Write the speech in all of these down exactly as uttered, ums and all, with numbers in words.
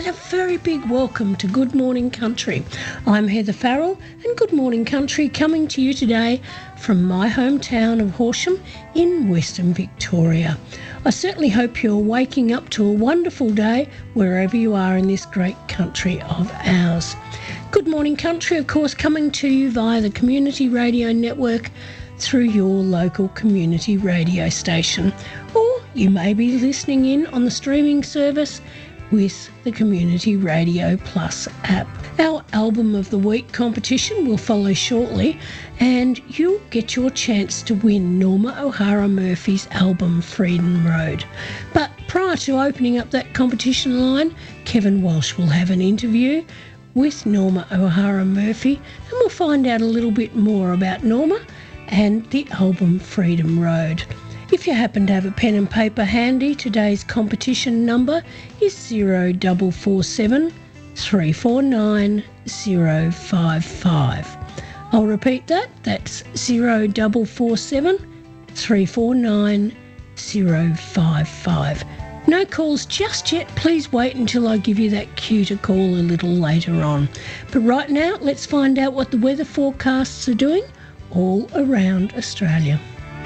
and a very big welcome to Good Morning Country. I'm Heather Farrell, and Good Morning Country coming to you today from my hometown of Horsham in Western Victoria. I certainly hope you're waking up to a wonderful day wherever you are in this great country of ours. Good Morning Country, of course, coming to you via the Community Radio Network through your local community radio station, or you may be listening in on the streaming service with the Community Radio Plus app. Our Album of the Week competition will follow shortly, and you'll get your chance to win Norma O'Hara Murphy's album Freedom Road. But prior to opening up that competition line, Kevin Walsh will have an interview with Norma O'Hara Murphy, and we'll find out a little bit more about Norma and the album Freedom Road. If you happen to have a pen and paper handy, today's competition number is zero four four seven, three four nine, zero five five. I'll repeat that, that's zero four four seven, three four nine, zero five five. No calls just yet, please wait until I give you that cue to call a little later on. But right now, let's find out what the weather forecasts are doing all around Australia.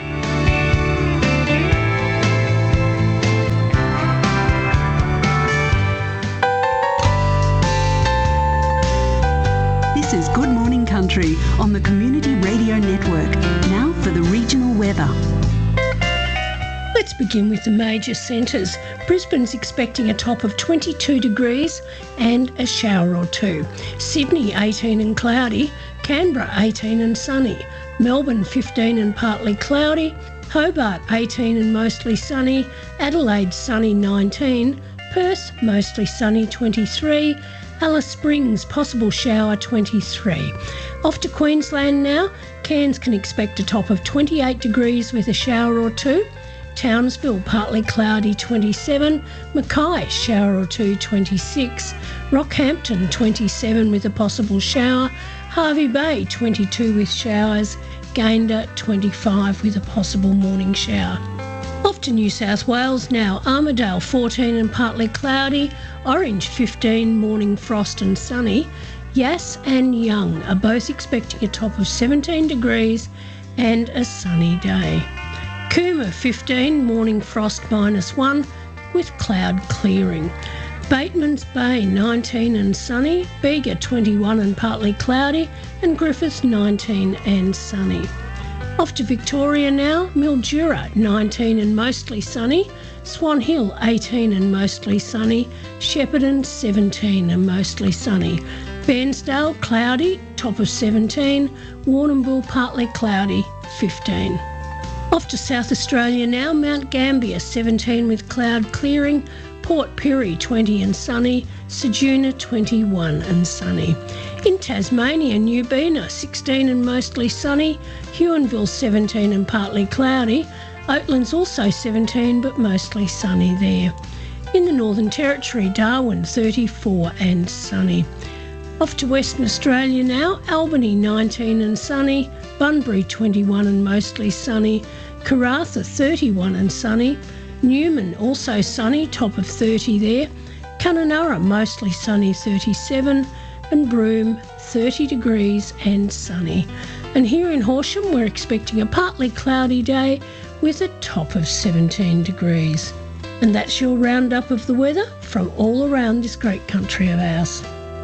This is Good Morning Country on the Community Radio Network. Now for the regional weather. Let's begin with the major centres. Brisbane's expecting a top of twenty-two degrees and a shower or two. Sydney eighteen and cloudy. Canberra eighteen and sunny. Melbourne fifteen and partly cloudy. Hobart eighteen and mostly sunny. Adelaide sunny nineteen. Perth mostly sunny twenty-three. Alice Springs possible shower twenty-three. Off to Queensland now. Cairns can expect a top of twenty-eight degrees with a shower or two. Townsville partly cloudy twenty-seven. Mackay shower or two twenty-six. Rockhampton twenty-seven with a possible shower. Hervey Bay twenty-two with showers. Gayndah twenty-five with a possible morning shower. Off to New South Wales now. Armidale fourteen and partly cloudy. Orange fifteen, morning frost and sunny. Yass and Young are both expecting a top of seventeen degrees and a sunny day. Cooma fifteen, morning frost minus one with cloud clearing. Batemans Bay nineteen and sunny. Bega twenty-one and partly cloudy. And Griffith nineteen and sunny. Off to Victoria now. Mildura nineteen and mostly sunny. Swan Hill eighteen and mostly sunny. Shepparton seventeen and mostly sunny. Bairnsdale cloudy, top of seventeen. Warrnambool partly cloudy, fifteen. Off to South Australia now. Mount Gambier seventeen with cloud clearing. Port Pirie twenty and sunny. Ceduna twenty-one and sunny. In Tasmania, Newbina sixteen and mostly sunny. Huonville seventeen and partly cloudy. Oatlands also seventeen but mostly sunny there. In the Northern Territory, Darwin thirty-four and sunny. Off to Western Australia now. Albany nineteen and sunny. Bunbury twenty-one and mostly sunny. Karratha thirty-one and sunny. Newman also sunny, top of thirty there. Kununurra mostly sunny, thirty-seven. And Broome thirty degrees and sunny. And here in Horsham we're expecting a partly cloudy day with a top of seventeen degrees. And that's your roundup of the weather from all around this great country of ours.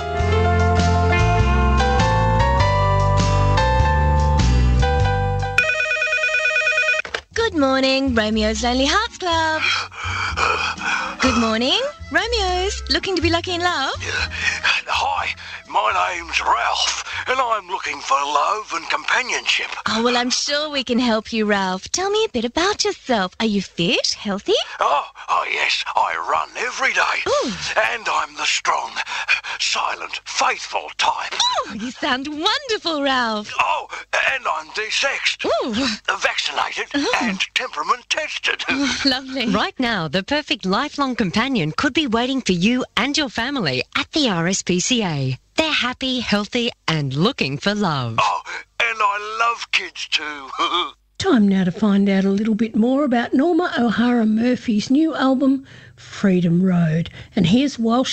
Good morning, Romeo's Lonely Hearts Club. Good morning, Romeo's. Looking to be lucky in love? Hi, my name's Ralph, and I'm looking for love and companionship. Oh, well, I'm sure we can help you, Ralph. Tell me a bit about yourself. Are you fit, healthy? Oh, oh yes, I run every day. Ooh. And I'm the strong, silent, faithful type. Oh, you sound wonderful, Ralph. Oh, and I'm desexed, Ooh. vaccinated, Oh. and temperament tested. Oh, lovely. Right now, the perfect lifelong companion could be waiting for you and your family at the R S P C A. They're happy, healthy, and looking for love. Oh, and I love kids too. Time now to find out a little bit more about Norma O'Hara Murphy's new album, Freedom Road. And here's Walshy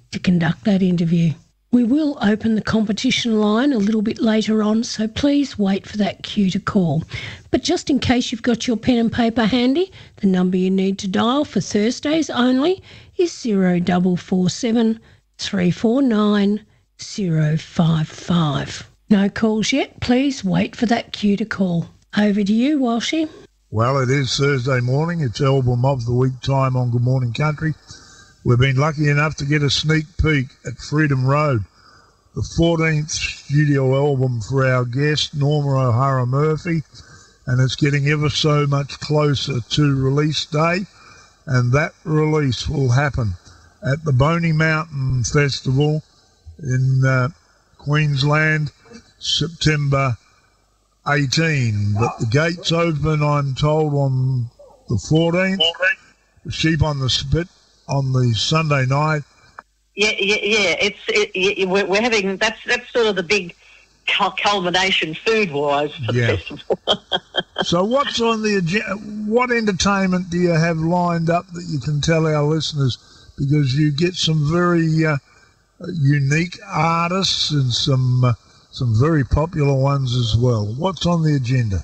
to conduct that interview. We will open the competition line a little bit later on, so please wait for that cue to call. But just in case you've got your pen and paper handy, the number you need to dial for Thursdays only is zero four four seven, three four nine, zero five five. No calls yet, please wait for that cue to call. Over to you, Walshy. Well, it is Thursday morning. It's Album of the Week time on Good Morning Country. We've been lucky enough to get a sneak peek at Freedom Road, the fourteenth studio album for our guest, Norma O'Hara Murphy, and it's getting ever so much closer to release day, and that release will happen at the Boney Mountain Festival in uh, Queensland, September eighteenth. But the gates open, I'm told, on the fourteenth. Sheep on the Spit on the Sunday night. Yeah, yeah, yeah. It's it, it, we're, we're having that's that's sort of the big culmination food-wise for yeah. the festival. So, what's on the agenda? What entertainment do you have lined up that you can tell our listeners? Because you get some very uh, unique artists and some uh, some very popular ones as well. What's on the agenda?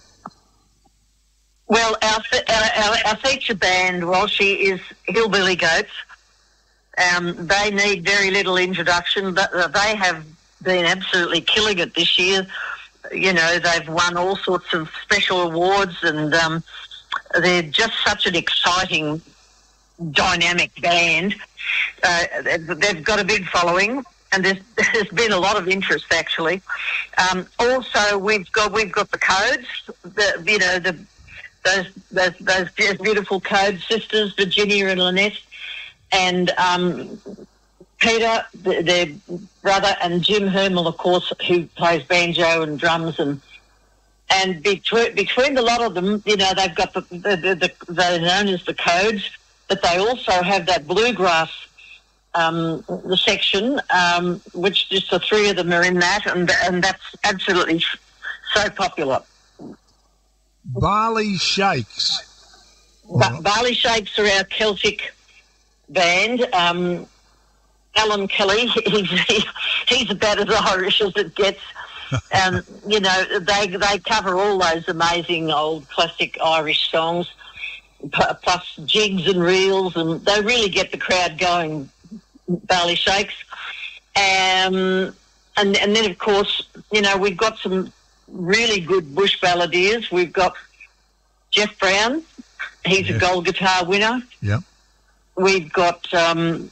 Well, our, our, our feature band, Walshy, is Hillbilly Goats. Um, they need very little introduction, but they have been absolutely killing it this year. You know, they've won all sorts of special awards, and um, they're just such an exciting, dynamic band. Uh, they've got a big following, and there's, there's been a lot of interest actually. Um, also, we've got we've got the Codes, the you know the. Those, those those beautiful Code sisters, Virginia and Lynette, and um, Peter, their brother, and Jim Hermel, of course, who plays banjo and drums, and and between between the lot of them, you know, they've got the, the, the, the they're known as the Codes, but they also have that bluegrass um, the section, um, which just the three of them are in that, and and that's absolutely so popular. Barley Shakes. Ba- Barley Shakes are our Celtic band. Um, Alan Kelly, he's, he, he's about as Irish as it gets. Um, you know, they they cover all those amazing old classic Irish songs, p- plus jigs and reels, and they really get the crowd going, Barley Shakes. Um, and, and then, of course, you know, we've got some really good bush balladeers. We've got Jeff Brown. He's yes. a gold guitar winner. Yep. We've got um,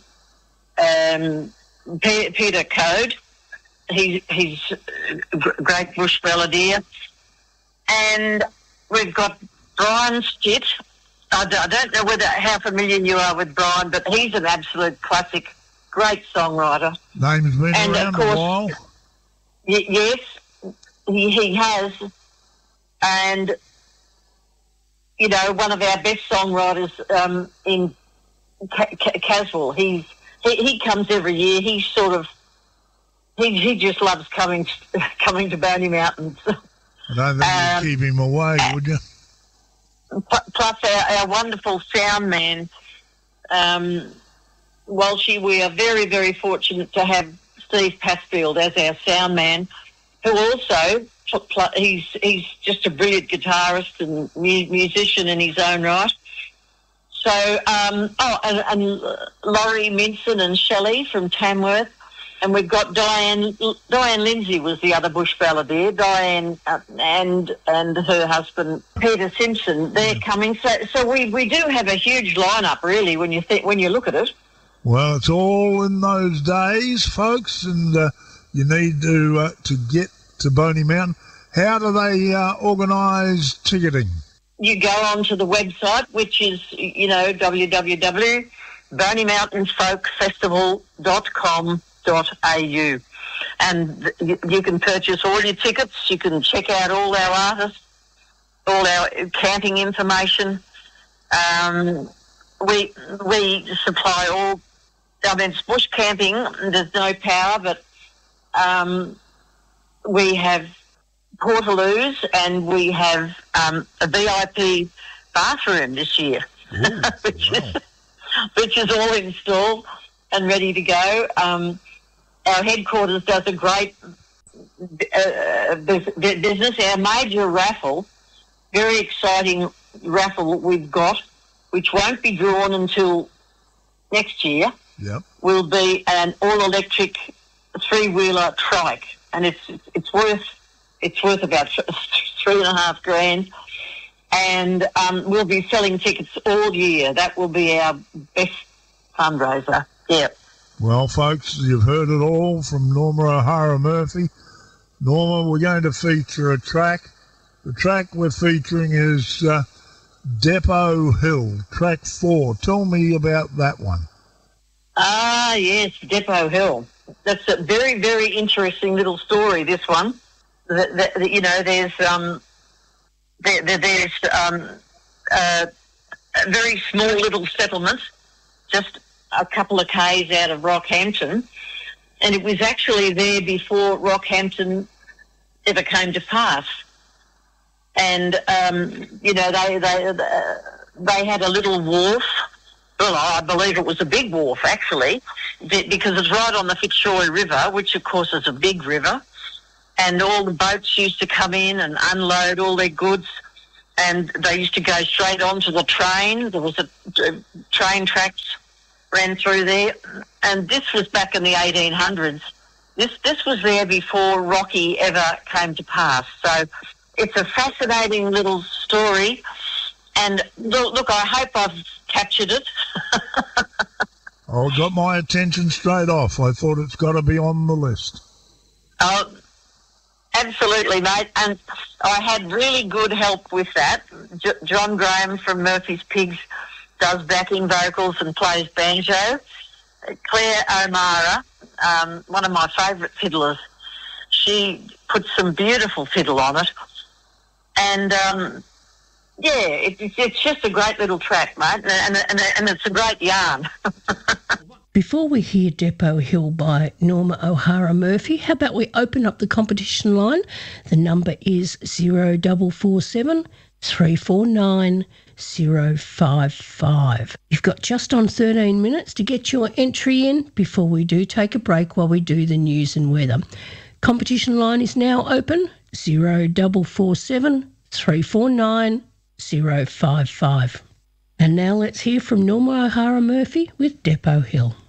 um, P- Peter Code. He, he's a great bush balladeer. And we've got Brian Stitt. I d- I don't know whether how familiar you are with Brian, but he's an absolute classic, great songwriter. Name's been and around of course, a while. Y- yes. He, he has, and, you know, one of our best songwriters um, in Ca- Ca- Caswell, he's, he, he comes every year. He's sort of, he he just loves coming coming to Boney Mountains. I don't think um, you'd keep him away, would you? Plus our, our wonderful sound man, um, Walshy, we are very, very fortunate to have Steve Passfield as our sound man, who also, he's he's just a brilliant guitarist and mu- musician in his own right. So, um, oh, and, and Laurie Minson and Shelley from Tamworth. And we've got Diane Diane Lindsay was the other bush balladeer. Diane uh, and and her husband Peter Simpson. They're coming. So so we, we do have a huge lineup, really, when you th- when you look at it. Well, it's all in those days, folks, and uh, you need to uh, to get to Boney Mountain. How do they uh, organise ticketing? You go onto the website, which is, you know, w w w dot boney mountain folk festival dot com dot a u, and you, you can purchase all your tickets. You can check out all our artists, all our camping information. Um, we we supply all. I mean, it's bush camping. There's no power, but um, we have portaloos and we have um, a V I P bathroom this year, Ooh, which wow. is which is all installed. and ready to go. Um, our headquarters does a great uh, business. Our major raffle, very exciting raffle we've got, which won't be drawn until next year, Yep. will be an all-electric three-wheeler trike, and it's it's worth it's worth about three and a half grand. And um, we'll be selling tickets all year. That will be our best fundraiser. Yeah. Well, folks, you've heard it all from Norma O'Hara Murphy. Norma, we're going to feature a track. The track we're featuring is uh, Depot Hill, track four. Tell me about that one. Ah, yes, Depot Hill. That's a very, very interesting little story, this one. That, that, that, you know, there's... Um, There, there, there's um, uh, a very small little settlement, just a couple of k's out of Rockhampton, and it was actually there before Rockhampton ever came to pass. And um, you know, they they they had a little wharf. Well, I believe it was a big wharf actually, because it's right on the Fitzroy River, which of course is a big river. And all the boats used to come in and unload all their goods, and they used to go straight onto the train. There was a, a train tracks ran through there, and this was back in the eighteen hundreds. This this was there before Rocky ever came to pass. So it's a fascinating little story, and look, look I hope I've captured it. Oh, got my attention straight off. I thought it's got to be on the list. Oh, absolutely, mate. And I had really good help with that. J- John Graham from Murphy's Pigs does backing vocals and plays banjo. Claire O'Mara, um, one of my favourite fiddlers, she put some beautiful fiddle on it. And, um, yeah, it, it's, it's just a great little track, mate, and, and, and it's a great yarn. Before we hear Depot Hill by Norma O'Hara Murphy, how about we open up the competition line? The number is zero four four seven, three four nine, zero five five. You've got just on thirteen minutes to get your entry in before we do take a break while we do the news and weather. Competition line is now open, zero four four seven, three four nine, zero five five. And now let's hear from Norma O'Hara Murphy with Depot Hill.